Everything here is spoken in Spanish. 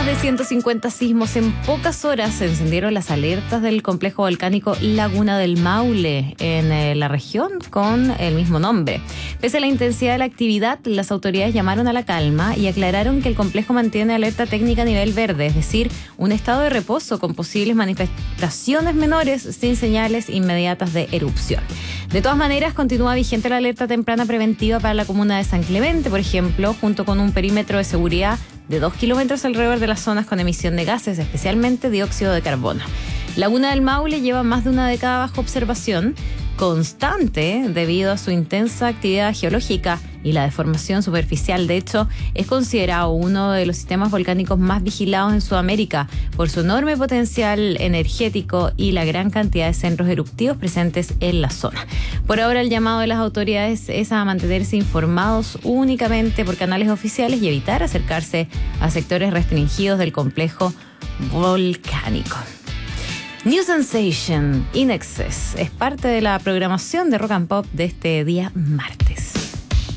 más de 150 sismos en pocas horas se encendieron las alertas del complejo volcánico Laguna del Maule en la región con el mismo nombre. Pese a la intensidad de la actividad, las autoridades llamaron a la calma y aclararon que el complejo mantiene alerta técnica a nivel verde, es decir, un estado de reposo con posibles manifestaciones menores sin señales inmediatas de erupción. De todas maneras, continúa vigente la alerta temprana preventiva para la comuna de San Clemente, por ejemplo, junto con un perímetro de seguridad de 2 kilómetros alrededor de las zonas con emisión de gases, especialmente dióxido de carbono. Laguna del Maule lleva más de una década bajo observación constante debido a su intensa actividad geológica y la deformación superficial. De hecho, es considerado uno de los sistemas volcánicos más vigilados en Sudamérica por su enorme potencial energético y la gran cantidad de centros eruptivos presentes en la zona. Por ahora, el llamado de las autoridades es a mantenerse informados únicamente por canales oficiales y evitar acercarse a sectores restringidos del complejo volcánico. New Sensation, In Excess, es parte de la programación de Rock and Pop de este día martes.